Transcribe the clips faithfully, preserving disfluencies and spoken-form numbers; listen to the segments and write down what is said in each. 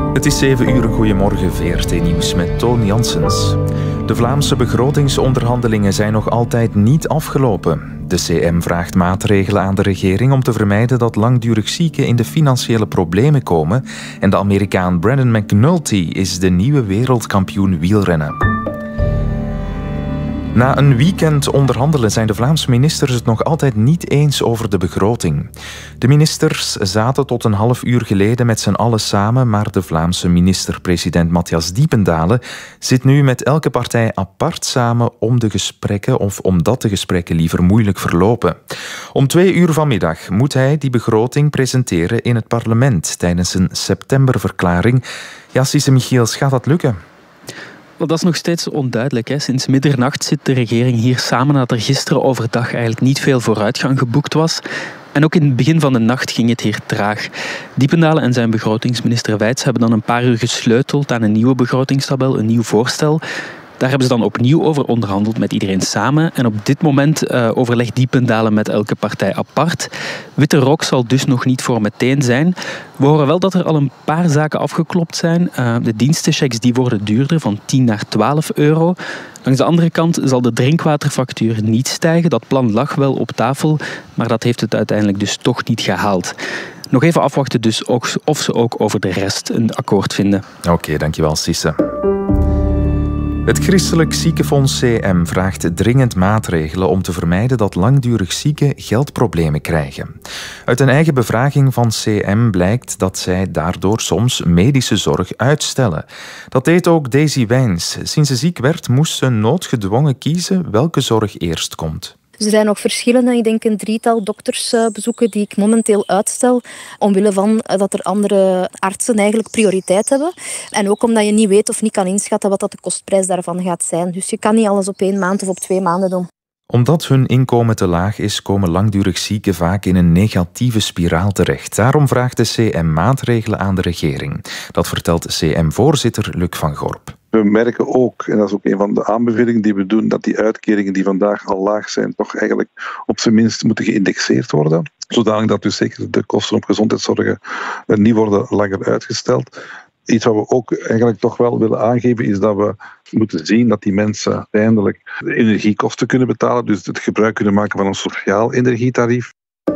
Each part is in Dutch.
Het is zeven uur, goedemorgen, V R T Nieuws met Toon Janssens. De Vlaamse begrotingsonderhandelingen zijn nog altijd niet afgelopen. De C M vraagt maatregelen aan de regering om te vermijden dat langdurig zieken in de financiële problemen komen. En de Amerikaan Brandon McNulty is de nieuwe wereldkampioen wielrennen. Na een weekend onderhandelen zijn de Vlaamse ministers het nog altijd niet eens over de begroting. De ministers zaten tot een half uur geleden met z'n allen samen, maar de Vlaamse minister-president Matthias Diependalen zit nu met elke partij apart samen om de gesprekken, of omdat de gesprekken liever moeilijk verlopen. Om twee uur vanmiddag moet hij die begroting presenteren in het parlement tijdens een septemberverklaring. Ja, Sisse Michiels, gaat dat lukken? Wel, dat is nog steeds onduidelijk. Hè. Sinds middernacht zit de regering hier samen nadat er gisteren overdag eigenlijk niet veel vooruitgang geboekt was. En ook in het begin van de nacht ging het hier traag. Diependalen en zijn begrotingsminister Wijts hebben dan een paar uur gesleuteld aan een nieuwe begrotingstabel, een nieuw voorstel. Daar hebben ze dan opnieuw over onderhandeld met iedereen samen. En op dit moment uh, overlegt Diependalen met elke partij apart. Witte rook zal dus nog niet voor meteen zijn. We horen wel dat er al een paar zaken afgeklopt zijn. Uh, de dienstenchecks die worden duurder, van tien naar twaalf euro. Langs de andere kant zal de drinkwaterfactuur niet stijgen. Dat plan lag wel op tafel, maar dat heeft het uiteindelijk dus toch niet gehaald. Nog even afwachten dus of ze ook over de rest een akkoord vinden. Oké, okay, dankjewel Sisse. Het Christelijk Ziekenfonds C M vraagt dringend maatregelen om te vermijden dat langdurig zieken geldproblemen krijgen. Uit een eigen bevraging van C M blijkt dat zij daardoor soms medische zorg uitstellen. Dat deed ook Daisy Wijns. Sinds ze ziek werd, moest ze noodgedwongen kiezen welke zorg eerst komt. Er zijn nog verschillende, ik denk een drietal doktersbezoeken die ik momenteel uitstel, omwille van dat er andere artsen eigenlijk prioriteit hebben. En ook omdat je niet weet of niet kan inschatten wat dat de kostprijs daarvan gaat zijn. Dus je kan niet alles op één maand of op twee maanden doen. Omdat hun inkomen te laag is, komen langdurig zieken vaak in een negatieve spiraal terecht. Daarom vraagt de C M maatregelen aan de regering. Dat vertelt C M-voorzitter Luc van Gorp. We merken ook, en dat is ook een van de aanbevelingen die we doen, dat die uitkeringen die vandaag al laag zijn, toch eigenlijk op zijn minst moeten geïndexeerd worden. Zodanig dat dus zeker de kosten op gezondheidszorg niet worden langer uitgesteld. Iets wat we ook eigenlijk toch wel willen aangeven is dat we moeten zien dat die mensen uiteindelijk de energiekosten kunnen betalen, dus het gebruik kunnen maken van een sociaal energietarief.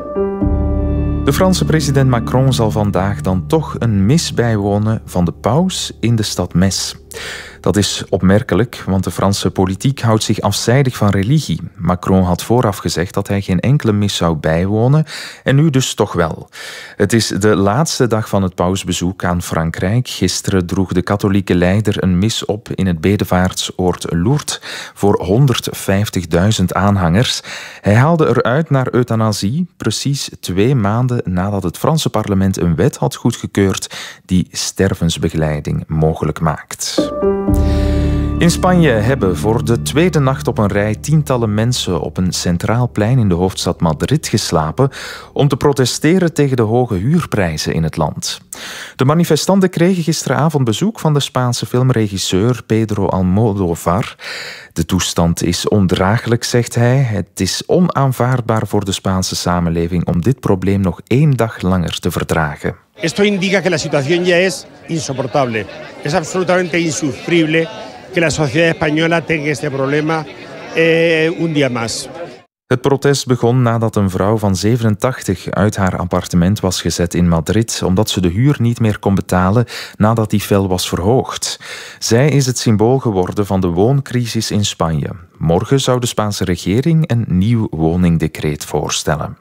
De Franse president Macron zal vandaag dan toch een mis bijwonen van de paus in de stad Metz. Dat is opmerkelijk, want de Franse politiek houdt zich afzijdig van religie. Macron had vooraf gezegd dat hij geen enkele mis zou bijwonen en nu dus toch wel. Het is de laatste dag van het pausbezoek aan Frankrijk. Gisteren droeg de katholieke leider een mis op in het bedevaartsoord Lourdes voor honderdvijftigduizend aanhangers. Hij haalde eruit naar euthanasie, precies twee maanden nadat het Franse parlement een wet had goedgekeurd die stervensbegeleiding mogelijk maakt. In Spanje hebben voor de tweede nacht op een rij tientallen mensen op een centraal plein in de hoofdstad Madrid geslapen om te protesteren tegen de hoge huurprijzen in het land. De manifestanten kregen gisteravond bezoek van de Spaanse filmregisseur Pedro Almodóvar. De toestand is ondraaglijk, zegt hij. Het is onaanvaardbaar voor de Spaanse samenleving om dit probleem nog één dag langer te verdragen. Esto indica que la situación ya es insoportable. Es absolutamente insufrible que la sociedad española tenga este problema eh, un día más. Het protest begon nadat een vrouw van zevenentachtig uit haar appartement was gezet in Madrid, omdat ze de huur niet meer kon betalen nadat die fel was verhoogd. Zij is het symbool geworden van de wooncrisis in Spanje. Morgen zou de Spaanse regering een nieuw woningdecreet voorstellen.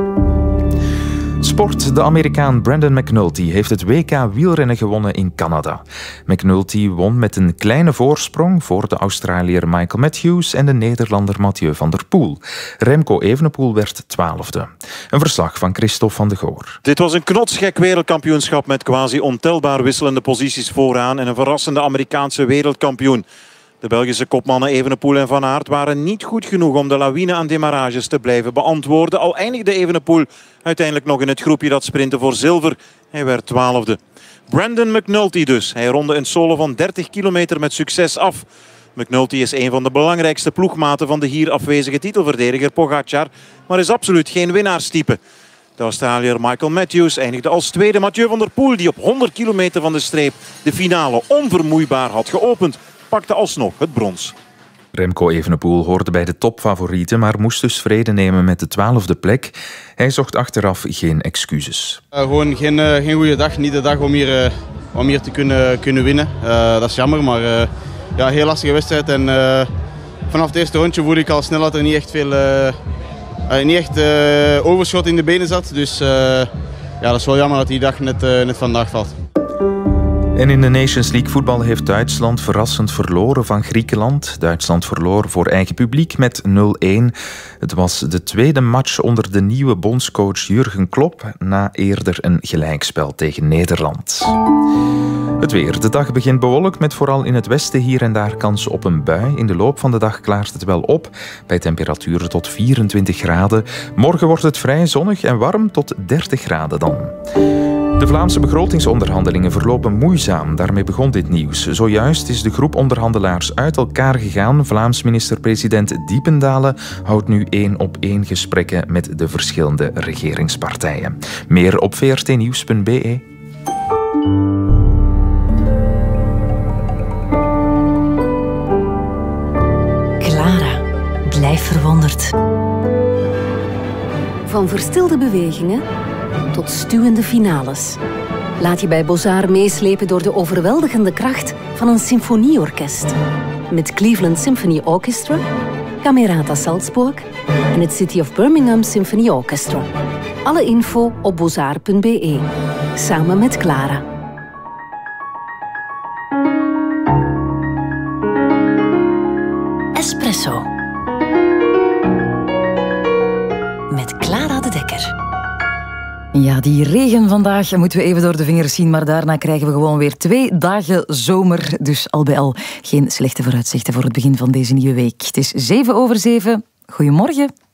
Sport. De Amerikaan Brandon McNulty heeft het W K wielrennen gewonnen in Canada. McNulty won met een kleine voorsprong voor de Australiër Michael Matthews en de Nederlander Mathieu van der Poel. Remco Evenepoel werd twaalfde. Een verslag van Christophe van de Goor. Dit was een knotsgek wereldkampioenschap met quasi ontelbaar wisselende posities vooraan en een verrassende Amerikaanse wereldkampioen. De Belgische kopmannen Evenepoel en Van Aert waren niet goed genoeg om de lawine aan demarages te blijven beantwoorden. Al eindigde Evenepoel uiteindelijk nog in het groepje dat sprintte voor zilver. Hij werd twaalfde. Brandon McNulty dus. Hij ronde een solo van dertig kilometer met succes af. McNulty is een van de belangrijkste ploegmaten van de hier afwezige titelverdediger Pogacar, maar is absoluut geen winnaarstype. De Australiër Michael Matthews eindigde als tweede. Mathieu van der Poel, die op honderd kilometer van de streep de finale onvermoeibaar had geopend, pakte alsnog het brons. Remco Evenepoel hoorde bij de topfavorieten, maar moest dus vrede nemen met de twaalfde plek. Hij zocht achteraf geen excuses. Uh, gewoon geen, uh, geen goede dag, niet de dag om hier, uh, om hier te kunnen, kunnen winnen. Uh, dat is jammer, maar uh, ja, heel lastige wedstrijd. En, uh, vanaf het eerste rondje voelde ik al snel dat er niet echt veel uh, uh, niet echt, uh, overschot in de benen zat. Dus uh, ja, dat is wel jammer dat die dag net, uh, net vandaag valt. En in de Nations League voetbal heeft Duitsland verrassend verloren van Griekenland. Duitsland verloor voor eigen publiek met nul-een. Het was de tweede match onder de nieuwe bondscoach Jurgen Klopp na eerder een gelijkspel tegen Nederland. Het weer. De dag begint bewolkt met vooral in het westen hier en daar kans op een bui. In de loop van de dag klaart het wel op bij temperaturen tot vierentwintig graden. Morgen wordt het vrij zonnig en warm tot dertig graden dan. De Vlaamse begrotingsonderhandelingen verlopen moeizaam. Daarmee begon dit nieuws. Zojuist is de groep onderhandelaars uit elkaar gegaan. Vlaams minister-president Diependalen houdt nu één op één gesprekken met de verschillende regeringspartijen. Meer op v r t nieuws punt b e. Clara, blijf verwonderd. Van verstilde bewegingen tot stuwende finales. Laat je bij Bozar meeslepen door de overweldigende kracht van een symfonieorkest. Met Cleveland Symphony Orchestra, Camerata Salzburg en het City of Birmingham Symphony Orchestra. Alle info op bozar punt b e. Samen met Clara. Espresso. Met Clara de Dekker. Ja, die regen vandaag moeten we even door de vingers zien, maar daarna krijgen we gewoon weer twee dagen zomer. Dus al bij al geen slechte vooruitzichten voor het begin van deze nieuwe week. Het is zeven over zeven. Goedemorgen.